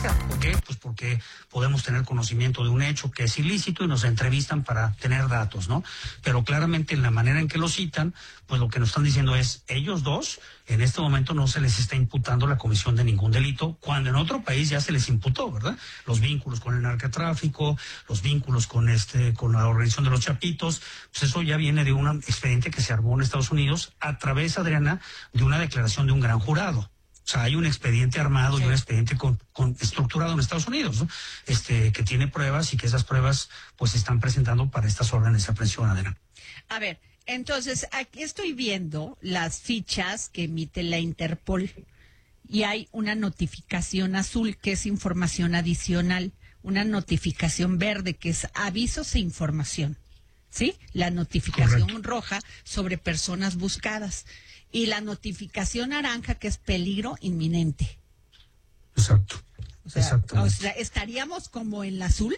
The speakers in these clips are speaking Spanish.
sea. ¿Por qué? Pues porque podemos tener conocimiento de un hecho que es ilícito y nos entrevistan para tener datos, ¿no? Pero claramente en la manera en que lo citan, pues lo que nos están diciendo es, ellos dos, en este momento no se les está imputando la comisión de ningún delito, cuando en otro país ya se les imputó, ¿verdad? Los vínculos con el narcotráfico, los vínculos con la organización de los Chapitos, pues eso ya viene de un expediente que se armó en Estados Unidos a través, Adriana, de una declaración de un gran jurado. O sea, hay un expediente armado y un expediente estructurado en Estados Unidos, ¿no? Que tiene pruebas y que esas pruebas pues se están presentando para estas órdenes de aprehensión, Adriana. A ver, entonces aquí estoy viendo las fichas que emite la Interpol y hay una notificación azul que es información adicional, una notificación verde que es avisos e información, ¿sí? La notificación roja sobre personas buscadas. Y la notificación naranja, que es peligro inminente. Exacto. O sea, ¿estaríamos como en la azul?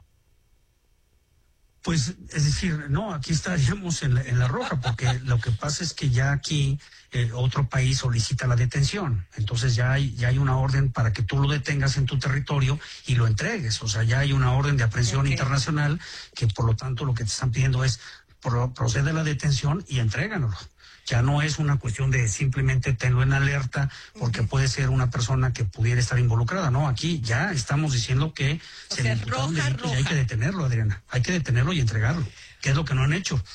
Pues, es decir, no, aquí estaríamos en la roja, porque lo que pasa es que ya aquí otro país solicita la detención. Entonces ya hay una orden para que tú lo detengas en tu territorio y lo entregues. O sea, ya hay una orden de aprehensión internacional que, por lo tanto, lo que te están pidiendo es procede a la detención y entréganoslo. Ya no es una cuestión de simplemente tenerlo en alerta porque puede ser una persona que pudiera estar involucrada. No, aquí ya estamos diciendo que se le imputó un delito y hay que detenerlo, Adriana. Hay que detenerlo y entregarlo, que es lo que no han hecho.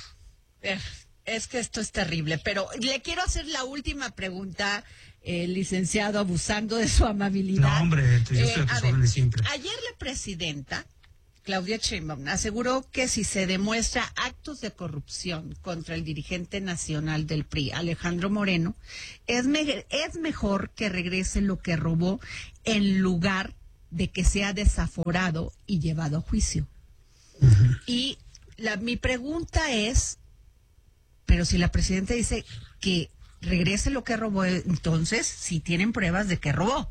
Es que esto es terrible, pero le quiero hacer la última pregunta, licenciado, abusando de su amabilidad. No, hombre, yo estoy a tus órdenes siempre. Ayer la presidenta Claudia Sheinbaum aseguró que si se demuestra actos de corrupción contra el dirigente nacional del PRI, Alejandro Moreno, es mejor que regrese lo que robó en lugar de que sea desaforado y llevado a juicio. Uh-huh. Y mi pregunta es, pero si la presidenta dice que regrese lo que robó, entonces si tienen pruebas de que robó.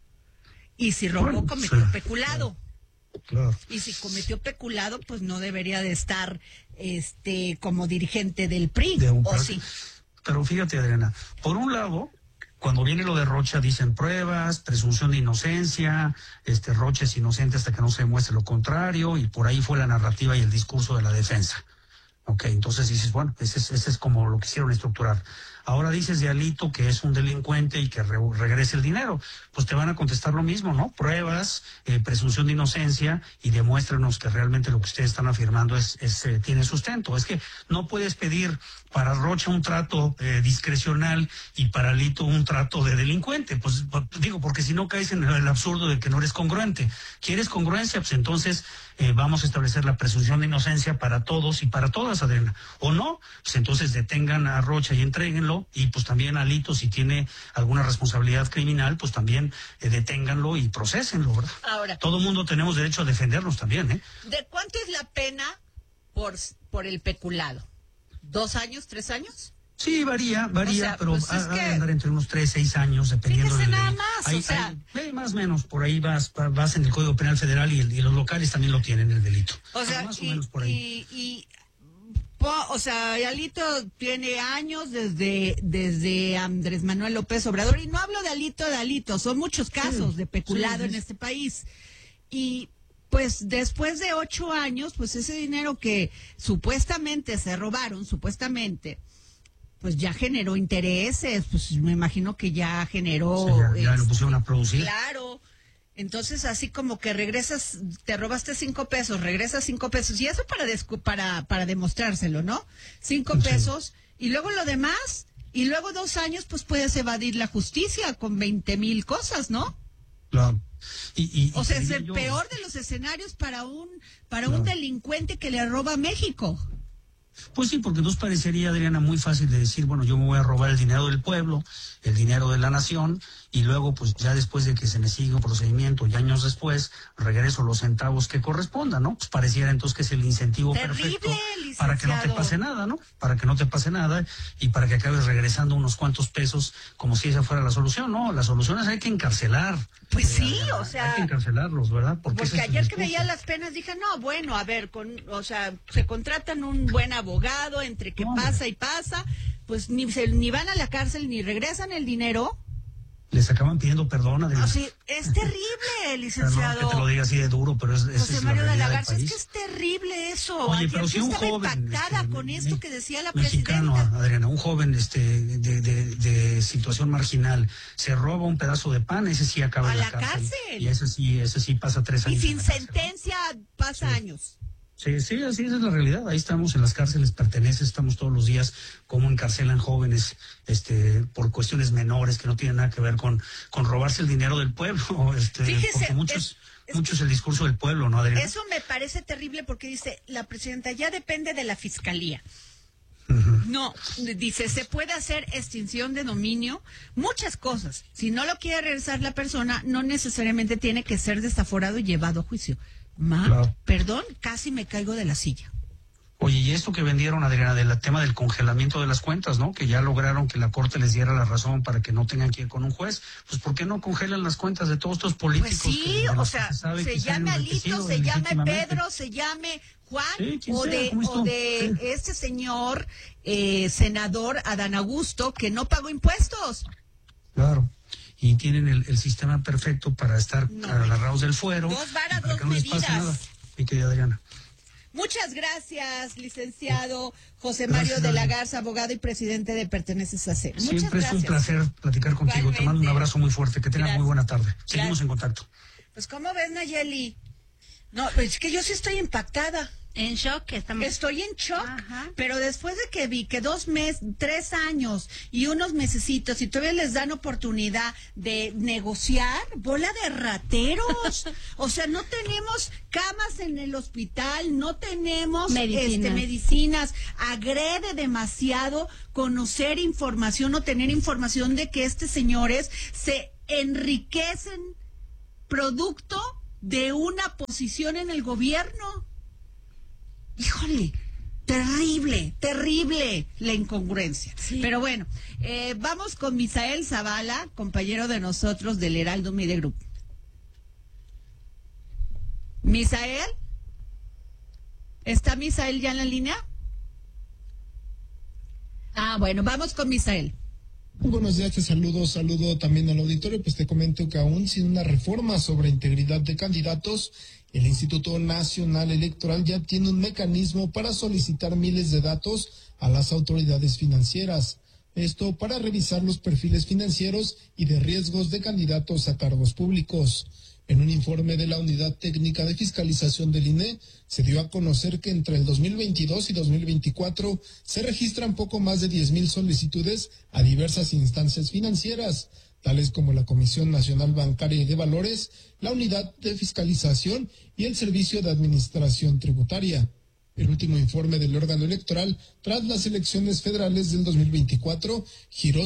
Y si robó, cometió peculado. Claro. Y si cometió peculado, pues no debería de estar como dirigente del PRI, ¿o sí? Pero fíjate, Adriana, por un lado, cuando viene lo de Rocha dicen pruebas, presunción de inocencia, Rocha es inocente hasta que no se demuestre lo contrario, y por ahí fue la narrativa y el discurso de la defensa. Ok, entonces dices, bueno, ese es como lo quisieron estructurar. Ahora dices de Alito que es un delincuente y que regrese el dinero. Pues te van a contestar lo mismo, ¿no? Pruebas, presunción de inocencia y demuéstranos que realmente lo que ustedes están afirmando tiene sustento. Es que no puedes pedir para Rocha un trato discrecional y para Alito un trato de delincuente. Pues digo, porque si no caes en el absurdo de que no eres congruente. ¿Quieres congruencia? Pues entonces vamos a establecer la presunción de inocencia para todos y para todas, Adriana. O no, pues entonces detengan a Rocha y entréguenlo. Y pues también Alito, si tiene alguna responsabilidad criminal, pues también deténganlo y procesenlo, ¿verdad? Ahora, todo mundo tenemos derecho a defendernos también, ¿eh? ¿De cuánto es la pena por el peculado? ¿2 años, 3 años? Sí, varía, o sea, pero pues ha de andar entre unos 3, 6 años, dependiendo de nada más, más o menos, por ahí vas en el Código Penal Federal y los locales también lo tienen, el delito. O sea, más o menos por ahí. O sea, Alito tiene años desde Andrés Manuel López Obrador, y no hablo de Alito, son muchos casos de peculado en este país. Y pues después de 8 años, pues ese dinero que supuestamente se robaron, pues ya generó intereses, pues me imagino que ya generó... ya lo pusieron a producir. Claro. Entonces, así como que regresas, te robaste 5 pesos, regresas 5 pesos, y eso para demostrárselo, ¿no? 5 pesos, y luego lo demás, y luego 2 años, pues puedes evadir la justicia con 20,000 cosas, ¿no? Claro. O sea, es el peor de los escenarios para un delincuente que le roba a México. Pues sí, porque entonces parecería, Adriana, muy fácil de decir, bueno, yo me voy a robar el dinero del pueblo, el dinero de la nación, y luego, pues ya después de que se me siga un procedimiento y años después, regreso los centavos que correspondan, ¿no? Pues pareciera entonces que es el incentivo perfecto para que no te pase nada, ¿no? Para que no te pase nada y para que acabes regresando unos cuantos pesos como si esa fuera la solución. No, la solución es hay que encarcelar. Pues sí, o sea... Hay que encarcelarlos, ¿verdad? Porque ayer que veía las penas dije, no, bueno, a ver, se contratan un buen abogado, entre que pasa y pasa, pues ni van a la cárcel ni regresan el dinero. Les acaban pidiendo perdón, Adriana. Sí, es terrible, licenciado. No, que te lo diga así de duro, pero esa José es Mario la de la realidad Garza, del es país. que es terrible eso. Oye, Ayer pero si yo un estaba joven impactada con esto que decía la mexicano, presidenta. Adriana, un joven de situación marginal se roba un pedazo de pan, ese sí acaba A en la la cárcel. cárcel. Y ese sí pasa 3 Y años. sin en la cárcel, ¿no? sentencia pasa años. Sí, así es la realidad. Ahí estamos en las cárceles, estamos todos los días como encarcelan jóvenes, por cuestiones menores que no tienen nada que ver con robarse el dinero del pueblo, Fíjese, porque muchos el discurso del pueblo, ¿no, Adriana? Eso me parece terrible porque dice la presidenta, ya depende de la fiscalía. No, dice, se puede hacer extinción de dominio, muchas cosas. Si no lo quiere regresar la persona, no necesariamente tiene que ser desaforado y llevado a juicio. Claro. Perdón, casi me caigo de la silla. Oye, y esto que vendieron, Adriana, del tema del congelamiento de las cuentas, ¿no? Que ya lograron que la Corte les diera la razón para que no tengan que ir con un juez. Pues, ¿por qué no congelan las cuentas de todos estos políticos? Pues sí, o sea, se llame Alito, se llame Pedro, se llame Juan, sí, o de sí. este señor senador Adán Augusto, que no pagó impuestos. Claro. Y tienen el sistema perfecto para estar agarrados del fuero. 2 varas, 2 no medidas. Les pase nada, mi querida Adriana. Muchas gracias, licenciado José Mario de la Garza, abogado y presidente de Perteneces a C. Siempre es un placer platicar contigo. Igualmente. Te mando un abrazo muy fuerte. Que tengas muy buena tarde. Seguimos en contacto. Pues, ¿cómo ves, Nayeli? No, es que yo sí estoy impactada. En shock estamos. Estoy en shock, Ajá. pero después de que vi que 2 meses, 3 años y unos mesecitos y todavía les dan oportunidad de negociar, bola de rateros. O sea, no tenemos camas en el hospital, no tenemos medicinas. Agrede demasiado conocer información o tener información de que estos señores se enriquecen producto de una posición en el gobierno. Híjole, terrible la incongruencia. Sí. Pero bueno, vamos con Misael Zavala, compañero de nosotros del Heraldo Media Group. ¿Misael? ¿Está Misael ya en la línea? Bueno, vamos con Misael. Buenos días, te saludo también al auditorio, pues te comento que aún sin una reforma sobre integridad de candidatos, el Instituto Nacional Electoral ya tiene un mecanismo para solicitar miles de datos a las autoridades financieras. Esto para revisar los perfiles financieros y de riesgos de candidatos a cargos públicos. En un informe de la Unidad Técnica de Fiscalización del INE, se dio a conocer que entre el 2022 y 2024 se registran poco más de 10,000 solicitudes a diversas instancias financieras, tales como la Comisión Nacional Bancaria y de Valores, la Unidad de Fiscalización y el Servicio de Administración Tributaria. El último informe del órgano electoral tras las elecciones federales del 2024 giró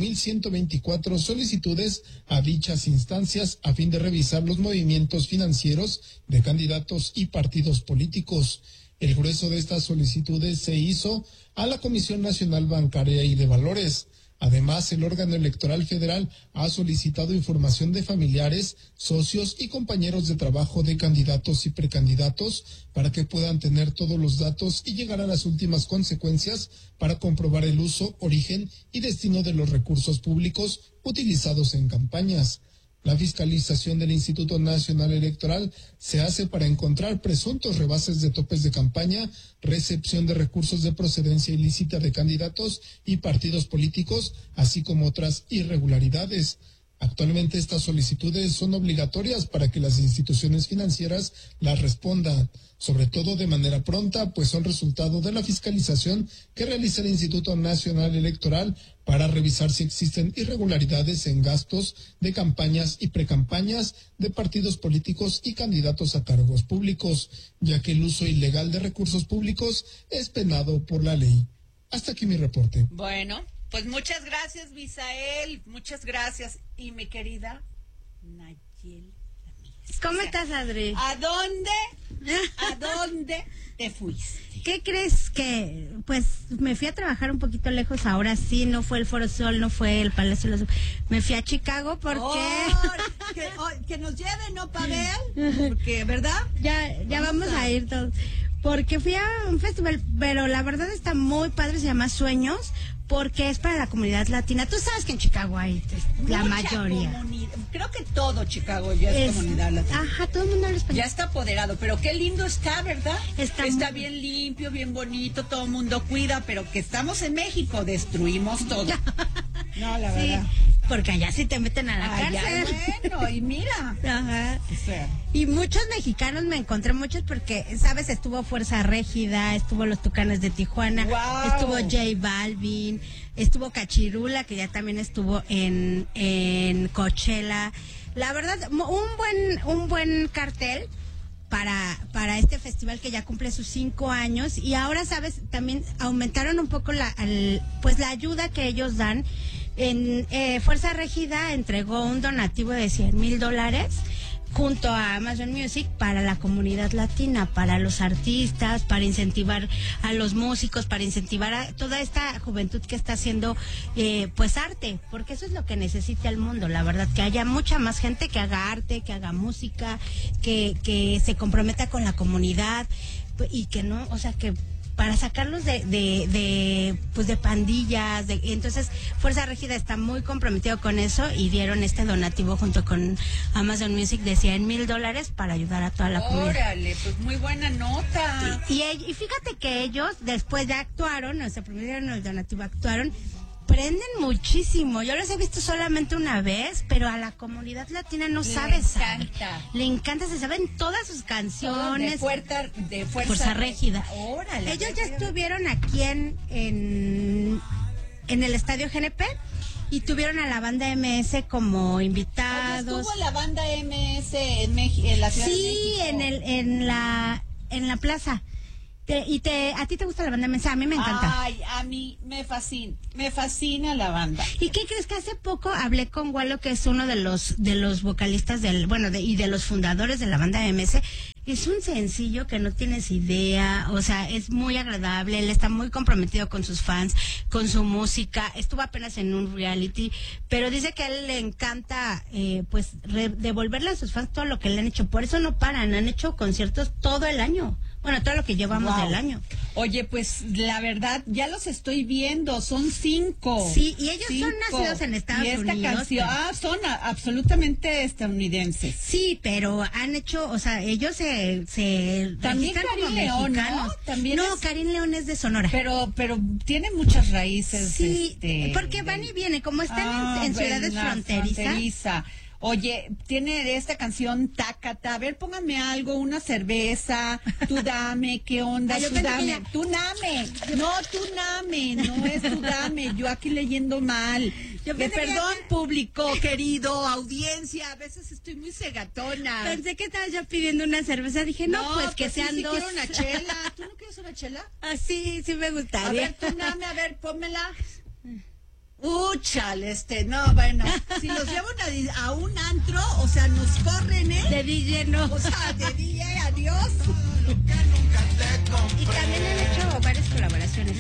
5,124 solicitudes a dichas instancias a fin de revisar los movimientos financieros de candidatos y partidos políticos. El grueso de estas solicitudes se hizo a la Comisión Nacional Bancaria y de Valores. Además, el órgano electoral federal ha solicitado información de familiares, socios y compañeros de trabajo de candidatos y precandidatos para que puedan tener todos los datos y llegar a las últimas consecuencias para comprobar el uso, origen y destino de los recursos públicos utilizados en campañas. La fiscalización del Instituto Nacional Electoral se hace para encontrar presuntos rebases de topes de campaña, recepción de recursos de procedencia ilícita de candidatos y partidos políticos, así como otras irregularidades. Actualmente estas solicitudes son obligatorias para que las instituciones financieras las respondan, sobre todo de manera pronta, pues son resultado de la fiscalización que realiza el Instituto Nacional Electoral para revisar si existen irregularidades en gastos de campañas y precampañas de partidos políticos y candidatos a cargos públicos, ya que el uso ilegal de recursos públicos es penado por la ley. Hasta aquí mi reporte. Bueno, pues muchas gracias, Misael, muchas gracias. Y mi querida Nayeli Ramírez. ¿Cómo estás, Adri? ¿A dónde te fuiste? ¿Qué crees que? Pues me fui a trabajar un poquito lejos, ahora sí, no fue el Foro Sol, no fue el Palacio de los... Me fui a Chicago porque... que nos lleven, ¿no, Pavel? Porque, ¿verdad? Ya vamos a ir todos. Porque fui a un festival, pero la verdad está muy padre, se llama Sueños, porque es para la comunidad latina. Tú sabes que en Chicago hay la Mucha mayoría. Creo que todo Chicago ya es comunidad latina. Ajá, todo el mundo habla español. Ya está apoderado, pero qué lindo está, ¿verdad? Está bien limpio, bien bonito, todo el mundo cuida, pero que estamos en México, destruimos todo. No, la verdad. Porque allá sí te meten a la cárcel. Bueno, y mira. Ajá. O sea. Y muchos mexicanos, me encontré muchos porque, ¿sabes? Estuvo Fuerza Régida, estuvo Los Tucanes de Tijuana, Wow. Estuvo J Balvin, estuvo Cachirula, que ya también estuvo en Coachella. La verdad, un buen cartel para este festival que ya cumple sus 5 años. Y ahora, ¿sabes? También aumentaron un poco la ayuda que ellos dan. Fuerza Régida entregó un donativo de $100,000 junto a Amazon Music para la comunidad latina, para los artistas, para incentivar a los músicos, para incentivar a toda esta juventud que está haciendo pues arte, porque eso es lo que necesita el mundo, la verdad, que haya mucha más gente que haga arte, que haga música, que se comprometa con la comunidad y que no, o sea, que para sacarlos de pandillas, entonces Fuerza Régida está muy comprometido con eso y dieron este donativo junto con Amazon Music de $100,000 para ayudar a toda la comunidad. Órale, pues muy buena nota. Y fíjate que ellos después ya actuaron, o sea, primero dieron el donativo, actuaron, prenden muchísimo. Yo los he visto solamente una vez, pero a la comunidad latina no sabe. Le encanta, se saben todas sus canciones. De Fuerza Régida. Órale. Ellos ya estuvieron aquí en el Estadio GNP y tuvieron a la banda MS como invitados. ¿Estuvo la banda MS en la Ciudad de México? Sí, en la plaza. ¿A ti te gusta la banda MS? A mí me encanta. Ay, a mí me fascina la banda. ¿Y qué crees? Que hace poco hablé con Walo, que es uno de los vocalistas y de los fundadores de la banda MS. Es un sencillo que no tienes idea, o sea, es muy agradable, él está muy comprometido con sus fans, con su música, estuvo apenas en un reality, pero dice que a él le encanta devolverle a sus fans todo lo que le han hecho, por eso no paran, han hecho conciertos todo el año. Bueno, todo lo que llevamos del año. Oye, pues la verdad, ya los estoy viendo, son 5. Sí, y ellos son nacidos en Estados Unidos. Y esta canción, son absolutamente estadounidenses. Sí, pero han hecho, o sea, ellos se también como Karin León, mexicanos. ¿no? También Karin León es de Sonora. Pero tiene muchas raíces. Sí, porque van y vienen, como están en ciudades fronterizas. Oye, tiene esta canción Tácata. A ver, pónganme algo, una cerveza. Tú dame, ¿qué onda? Tú dame. Tú dame. No, tú dame. No es tú dame. Yo aquí leyendo mal. Perdón, público, querido, audiencia. A veces estoy muy cegatona. Pensé que estabas yo pidiendo una cerveza. Dije, no, pues que sean sí, dos. Quiero una chela. ¿Tú no quieres una chela? Ah, sí me gustaría. A ver, tú dame, a ver, pónmela. Chale, no, bueno, si nos llevan a un antro, o sea, nos corren, ¿eh? De DJ no. O sea, de DJ, adiós. Y también han hecho varias colaboraciones.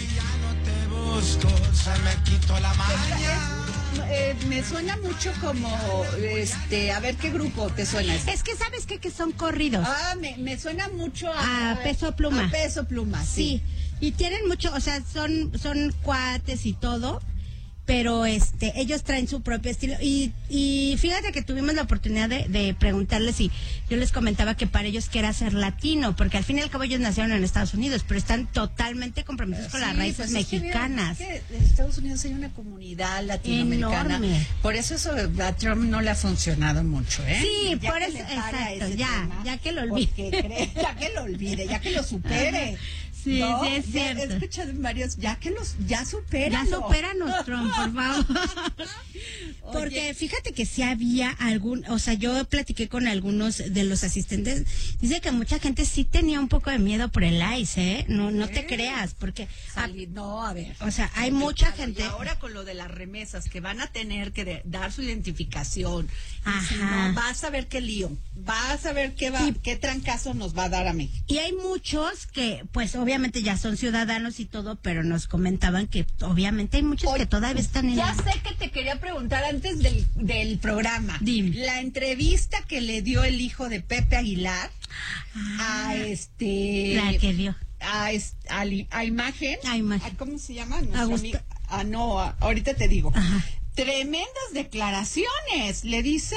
Me suena mucho como, a ver, ¿qué grupo te suena? Es que, ¿sabes qué? Que son corridos. Me suena mucho a Peso Pluma. A Peso Pluma, sí. Y tienen mucho, o sea, son cuates y todo, pero ellos traen su propio estilo y fíjate que tuvimos la oportunidad de preguntarles, y yo les comentaba que para ellos que era ser latino, porque al fin y al cabo ellos nacieron en Estados Unidos, pero están totalmente comprometidos con las raíces mexicanas. Es que en Estados Unidos hay una comunidad latinoamericana. Enorme. Por eso a Trump no le ha funcionado mucho, ¿eh? Sí, ya por eso, exacto, ya que lo olvide. Ya que lo olvide, ya que lo supere. Sí, ¿no? sí, es cierto. He escuchado varios, ya supéranos. Ya supéranos, Trump, por favor. Porque fíjate que sí había o sea, yo platiqué con algunos de los asistentes, dice que mucha gente sí tenía un poco de miedo por el ICE, ¿eh? No te creas, porque... No, a ver. O sea, hay mucha gente... Y ahora con lo de las remesas, que van a tener que dar su identificación. Ajá. Si no, vas a ver qué lío, vas a ver qué trancazo nos va a dar a México. Y hay muchos que, pues, obviamente ya son ciudadanos y todo, pero nos comentaban que obviamente hay muchos que todavía están en... Ya sé que te quería preguntar antes del programa. Dime. La entrevista que le dio el hijo de Pepe Aguilar a La que dio. a Imagen. A Imagen. ¿Cómo se llama? No, ahorita te digo. Ajá. Tremendas declaraciones. Le dice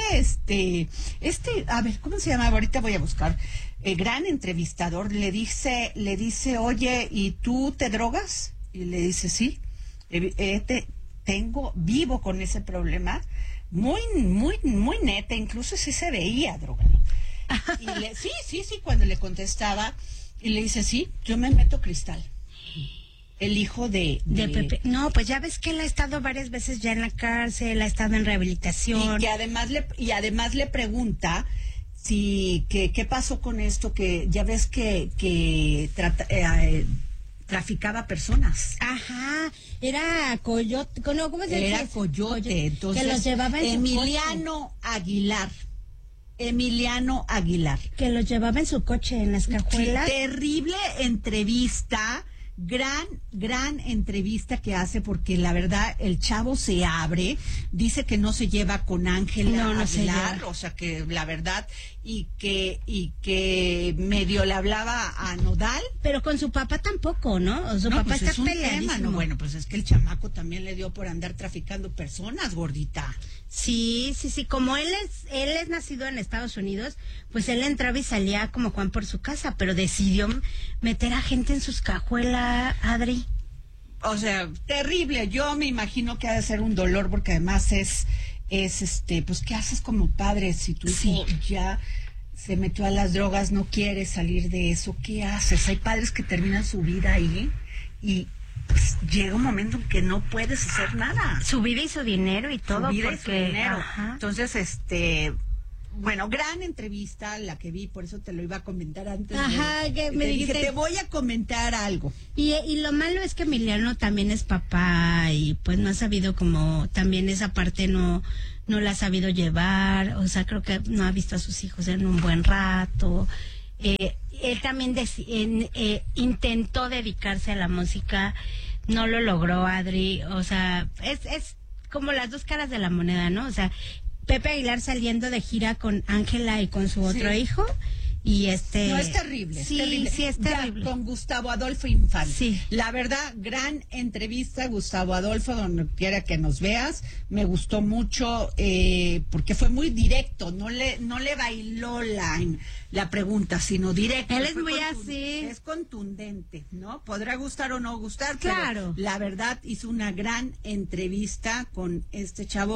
a ver, ¿cómo se llama? Ahorita voy a buscar. El gran entrevistador le dice, oye, ¿y tú te drogas? Y le dice, sí, vivo con ese problema. Muy, muy, muy neta, incluso sí se veía drogado. Y sí, cuando le contestaba, y le dice, sí, yo me meto cristal. El hijo de Pepe. No, pues ya ves que él ha estado varias veces ya en la cárcel, ha estado en rehabilitación. Y además le pregunta qué pasó con esto, que ya ves que traficaba personas. Ajá, era coyote, no, ¿cómo se dice? Era coyote, entonces que los llevaba en Emiliano Aguilar. Que los llevaba en su coche, en las cajuelas. Sí, terrible entrevista, gran entrevista que hace, porque la verdad el chavo se abre, dice que no se lleva con Ángela Aguilar, o sea que la verdad, y que medio le hablaba a Nodal. Pero con su papá tampoco, ¿no? Su papá pues está peleadísimo. No, bueno, pues es que el chamaco también le dio por andar traficando personas, gordita. Sí, como él es nacido en Estados Unidos, pues él entraba y salía como Juan por su casa, pero decidió meter a gente en sus cajuelas, Adri. O sea, terrible. Yo me imagino que ha de ser un dolor, porque además es pues ¿qué haces como padre si tu hijo ya se metió a las drogas, no quiere salir de eso? ¿Qué haces? Hay padres que terminan su vida ahí y pues llega un momento en que no puedes hacer nada. Su vida y su dinero y todo. Su vida y su dinero. Ajá. Entonces, bueno, gran entrevista la que vi, por eso te lo iba a comentar antes. Ajá, que me dijiste, te voy a comentar algo. Y lo malo es que Emiliano también es papá y pues no ha sabido como, también esa parte no la ha sabido llevar, o sea, creo que no ha visto a sus hijos en un buen rato. Él también intentó dedicarse a la música, no lo logró, Adri, o sea, es como las dos caras de la moneda, ¿no? O sea, Pepe Aguilar saliendo de gira con Ángela y con su otro hijo, y No, es terrible. Sí, es terrible. Con Gustavo Adolfo Infante. Sí. La verdad, gran entrevista, Gustavo Adolfo, donde quiera que nos veas. Me gustó mucho, porque fue muy directo, no le bailó la pregunta, sino directo. Él es muy así. Es contundente, ¿no? Podrá gustar o no gustar, claro. Pero la verdad hizo una gran entrevista con este chavo.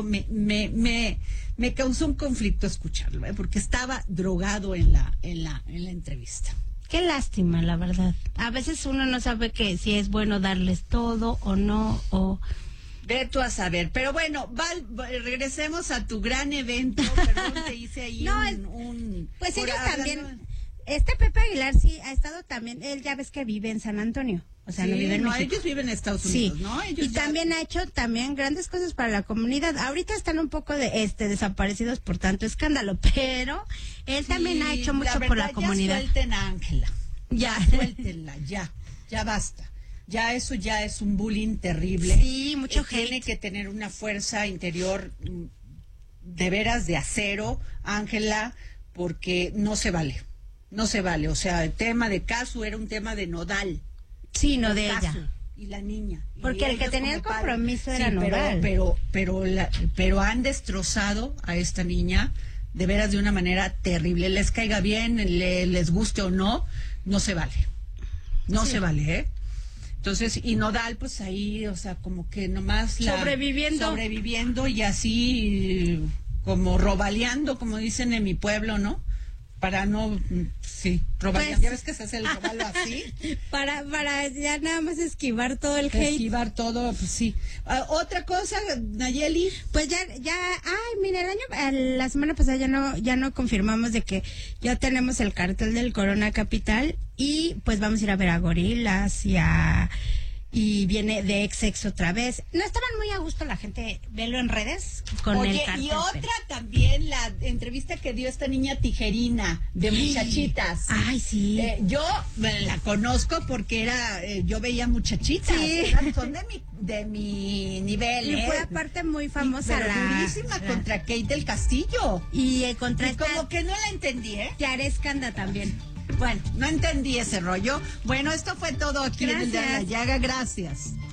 Me causó un conflicto escucharlo, porque estaba drogado en la entrevista. Qué lástima, la verdad. A veces uno no sabe que si es bueno darles todo o no, o... Ve tú a saber. Pero bueno, Val, regresemos a tu gran evento. Perdón, te hice ahí Pues ellos también... Pepe Aguilar sí ha estado también... Él ya ves que vive en San Antonio. O sea, no vive en México. Ellos viven en Estados Unidos, ¿no? Ellos también ha hecho también grandes cosas para la comunidad. Ahorita están un poco desaparecidos por tanto escándalo, pero él también ha hecho mucho por la comunidad. Ya suelten a Ángela. Ya suéltenla, ya basta. Ya eso ya es un bullying terrible. Sí, mucho hate. Tiene que tener una fuerza interior de veras de acero, Ángela, porque no se vale. No se vale. O sea, el tema de Casu era un tema de Nodal. Sí, no de ella. Y la niña. Porque el que tenía el compromiso era Nodal. Pero han destrozado a esta niña de veras de una manera terrible. Les caiga bien, les guste o no, no se vale. No se vale, ¿eh? Entonces, y Nodal, pues ahí, o sea, como que nomás sobreviviendo y así como robaleando, como dicen en mi pueblo, ¿no? Para no, robaleando. Pues, ¿Ya ves que se hace el robalo así? Para ya nada más esquivar todo el hate. Esquivar todo, pues sí. Otra cosa, Nayeli. Pues mira, la semana pasada ya no confirmamos de que ya tenemos el cartel del Corona Capital y pues vamos a ir a ver a Gorillaz y viene de Ex otra vez. No estaban muy a gusto la gente, velo en redes con el cartel. Y otra también, la entrevista que dio esta niña Tijerina de Muchachitas. Ay, sí. Yo la conozco porque yo veía Muchachitas. Sí. Son de mi nivel. Y fue aparte muy famosa durísima contra Kate del Castillo. Y contra como que no la entendí, ¿eh? Yarescanda también. Bueno, no entendí ese rollo. Bueno, esto fue todo aquí en El Dedo en la Llaga. Gracias.